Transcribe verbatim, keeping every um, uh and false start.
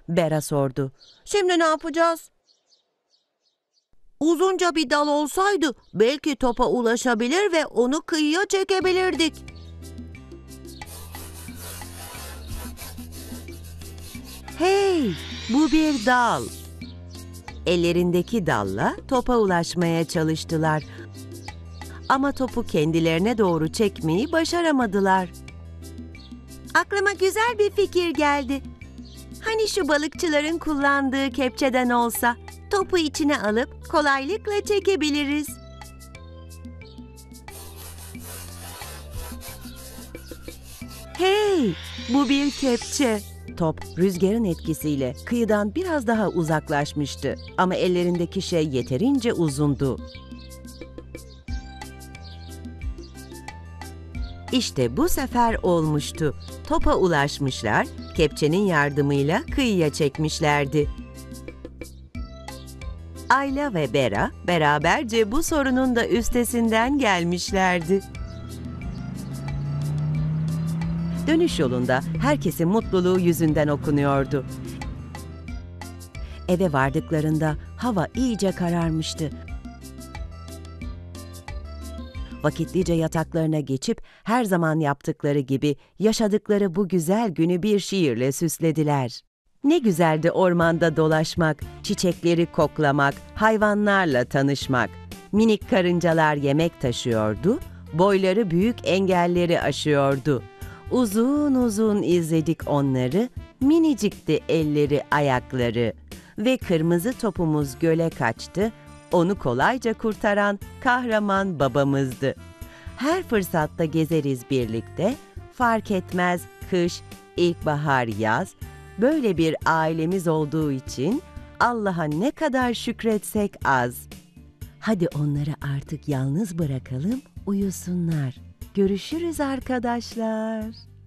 Bera sordu. Şimdi ne yapacağız? Uzunca bir dal olsaydı belki topa ulaşabilir ve onu kıyıya çekebilirdik. Hey, bu bir dal. Ellerindeki dalla topa ulaşmaya çalıştılar. Ama topu kendilerine doğru çekmeyi başaramadılar. Aklıma güzel bir fikir geldi. Hani şu balıkçıların kullandığı kepçeden olsa, topu içine alıp kolaylıkla çekebiliriz. Hey, bu bir kepçe. Top rüzgarın etkisiyle kıyıdan biraz daha uzaklaşmıştı ama ellerindeki şey yeterince uzundu. İşte bu sefer olmuştu. Topa ulaşmışlar, kepçenin yardımıyla kıyıya çekmişlerdi. Ayla ve Bera beraberce bu sorunun da üstesinden gelmişlerdi. Dönüş yolunda herkesin mutluluğu yüzünden okunuyordu. Eve vardıklarında hava iyice kararmıştı. Vakitlice yataklarına geçip her zaman yaptıkları gibi yaşadıkları bu güzel günü bir şiirle süslediler. Ne güzeldi ormanda dolaşmak, çiçekleri koklamak, hayvanlarla tanışmak. Minik karıncalar yemek taşıyordu, boyları büyük engelleri aşıyordu. Uzun uzun izledik onları, minicikti elleri ayakları. Ve kırmızı topumuz göle kaçtı, onu kolayca kurtaran kahraman babamızdı. Her fırsatta gezeriz birlikte, fark etmez kış, ilkbahar, yaz. Böyle bir ailemiz olduğu için Allah'a ne kadar şükretsek az. Hadi onları artık yalnız bırakalım, uyusunlar. Görüşürüz arkadaşlar.